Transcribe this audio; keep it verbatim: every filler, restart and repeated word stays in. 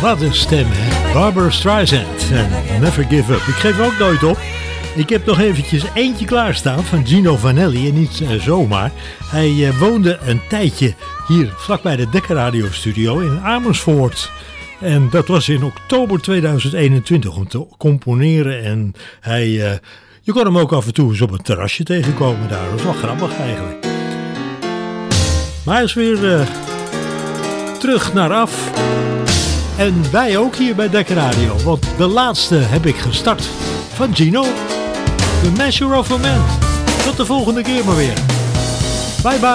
Wat een stem, hè? Barbara Streisand en Never Give Up. Ik geef ook nooit op. Ik heb nog eventjes eentje klaarstaan van Gino Vanelli en niet uh, zomaar. Hij uh, woonde een tijdje hier vlakbij de Dekker Radio Studio in Amersfoort. En dat was in oktober tweeduizend eenentwintig om te componeren. En hij, uh, je kon hem ook af en toe eens op een terrasje tegenkomen daar. Dat was wel grappig eigenlijk. Maar hij is weer uh, terug naar af. En wij ook hier bij Dekker Radio. Want de laatste heb ik gestart van Gino. The Measure of a Man. Tot de volgende keer maar weer. Bye bye.